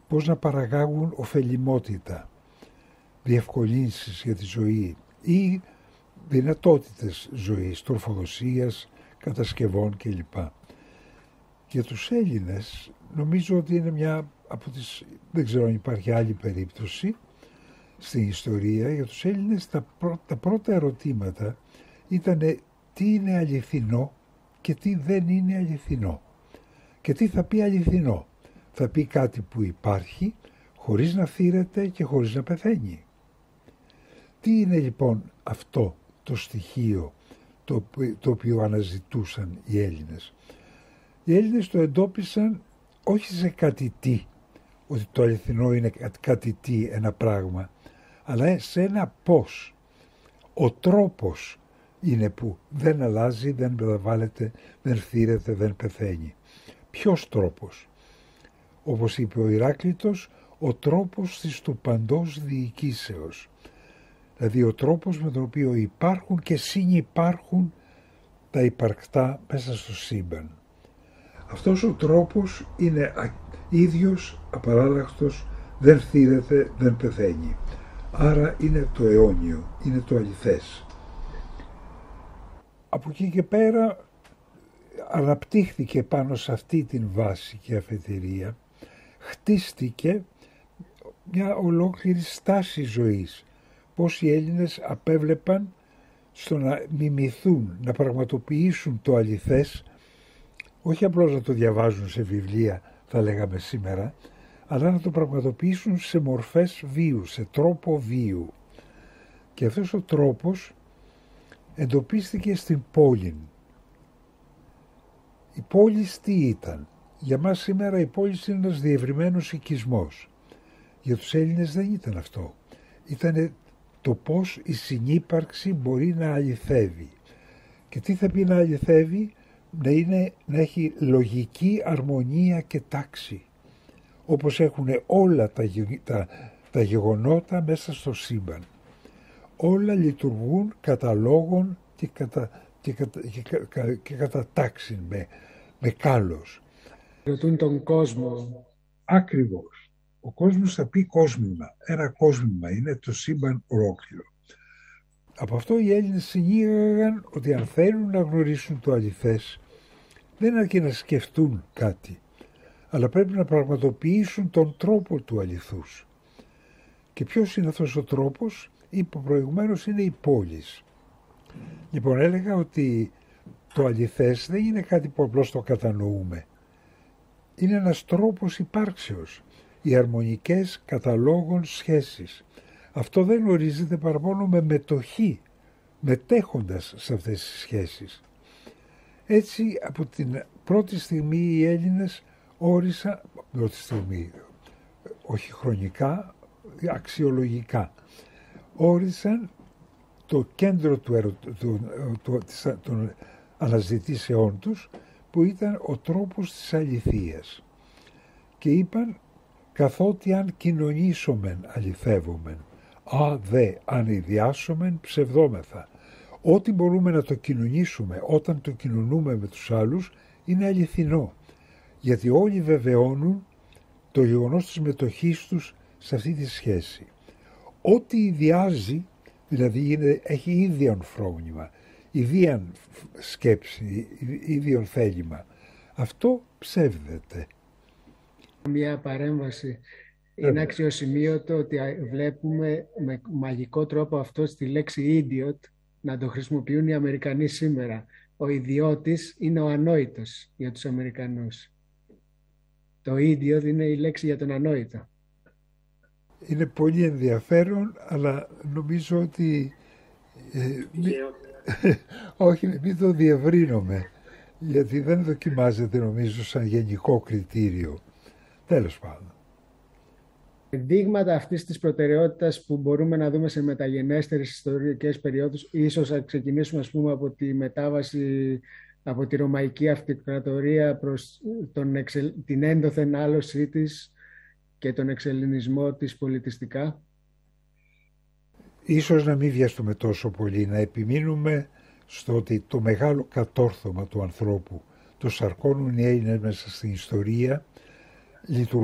πώς να παραγάγουν ωφελιμότητα, διευκολύνσεις για τη ζωή ή δυνατότητες ζωής, τροφοδοσίας, κατασκευών κλπ. Για τους Έλληνες νομίζω ότι είναι μια από τις, δεν ξέρω αν υπάρχει άλλη περίπτωση στην ιστορία, για τους Έλληνες τα πρώτα ερωτήματα ήταν τι είναι αληθινό και τι δεν είναι αληθινό. Και τι θα πει αληθινό? Θα πει κάτι που υπάρχει χωρίς να θύρεται και χωρίς να πεθαίνει. Τι είναι λοιπόν αυτό το στοιχείο το οποίο αναζητούσαν οι Έλληνες? Οι Έλληνες το εντόπισαν όχι σε κάτι τι, ότι το αληθινό είναι κάτι τι, ένα πράγμα, αλλά σε ένα πώς. Ο τρόπος είναι που δεν αλλάζει, δεν μεταβάλλεται, δεν θύρεται, δεν πεθαίνει. Ποιος τρόπος? Όπως είπε ο Ηράκλειτος, ο τρόπος της του παντός διοικήσεως. Δηλαδή ο τρόπος με τον οποίο υπάρχουν και συνυπάρχουν τα υπαρκτά μέσα στο σύμπαν. Αυτός ο τρόπος είναι ίδιος, απαράλλαχτος, δεν θύρεται, δεν πεθαίνει. Άρα είναι το αιώνιο, είναι το αληθές. Από εκεί και πέρα αναπτύχθηκε πάνω σε αυτή την βάση και αφετηρία, χτίστηκε μια ολόκληρη στάση ζωής. Πώς οι Έλληνες απέβλεπαν στο να μιμηθούν, να πραγματοποιήσουν το αληθές, όχι απλώς να το διαβάζουν σε βιβλία, θα λέγαμε σήμερα, αλλά να το πραγματοποιήσουν σε μορφές βίου, σε τρόπο βίου. Και αυτός ο τρόπος εντοπίστηκε στην πόλη. Η πόλη τι ήταν? Για μας σήμερα η πόλη είναι ένας διευρυμένος οικισμός. Για τους Έλληνες δεν ήταν αυτό. Ήταν το πώς η συνύπαρξη μπορεί να αληθεύει. Και τι θα πει να αληθεύει? Να έχει λογική, αρμονία και τάξη. Όπως έχουν όλα τα γεγονότα μέσα στο σύμπαν. Όλα λειτουργούν κατά λόγων και κατά τάξη, με κάλος. Ρωτούν τον κόσμο. Ακριβώς. Ο κόσμος θα πει κόσμημα. Ένα κόσμημα είναι το σύμπαν ολόκληρο. Από αυτό οι Έλληνες συνήγαγαν ότι αν θέλουν να γνωρίσουν το αληθές, δεν αρκεί να σκεφτούν κάτι, αλλά πρέπει να πραγματοποιήσουν τον τρόπο του αληθούς. Και ποιος είναι αυτός ο τρόπος? Είπα προηγουμένως, είναι η πόλης. Λοιπόν, έλεγα ότι το αληθές δεν είναι κάτι που απλώς το κατανοούμε. Είναι ένας τρόπος υπάρξεως, οι αρμονικές καταλόγων σχέσεις. Αυτό δεν ορίζεται παρά μόνο με μετοχή, μετέχοντας σε αυτές τις σχέσεις. Έτσι, από την πρώτη στιγμή οι Έλληνες όρισαν, πρώτη στιγμή, όχι χρονικά, αξιολογικά, όρισαν το κέντρο των αναζητήσεών τους, που ήταν ο τρόπος της αληθείας. Και είπαν, καθότι αν κοινωνήσομεν αληθεύομεν, αν ιδιάσομεν ψευδόμεθα. Ό,τι μπορούμε να το κοινωνήσουμε όταν το κοινωνούμε με τους άλλους είναι αληθινό, γιατί όλοι βεβαιώνουν το γεγονός της μετοχής τους σε αυτή τη σχέση. Ό,τι ιδιάζει, δηλαδή έχει ίδιον φρόνημα, ίδιαν σκέψη, ίδιον θέλημα, αυτό ψεύδεται. Μια παρέμβαση. Είναι αξιοσημείωτο ότι βλέπουμε με μαγικό τρόπο αυτό στη λέξη idiot να το χρησιμοποιούν οι Αμερικανοί σήμερα. Ο ιδιώτης είναι ο ανόητος για τους Αμερικανούς. Το idiot είναι η λέξη για τον ανόητο. Είναι πολύ ενδιαφέρον, αλλά νομίζω ότι όχι, μην το διευρύνουμε, γιατί δεν δοκιμάζεται νομίζω σαν γενικό κριτήριο. Τέλος πάντων. Δείγματα αυτής της προτεραιότητας που μπορούμε να δούμε σε μεταγενέστερες ιστορικές περιόδους, ίσως να ξεκινήσουμε από τη μετάβαση από τη Ρωμαϊκή Αυτοκρατορία προς την ένδοθεν άλωσή της και τον εξελληνισμό της πολιτιστικά. Ίσως να μην βιαστούμε τόσο πολύ, να επιμείνουμε στο ότι το μεγάλο κατόρθωμα του ανθρώπου το σαρκώνουν οι Έλληνες μέσα στην ιστορία, λειτουργούν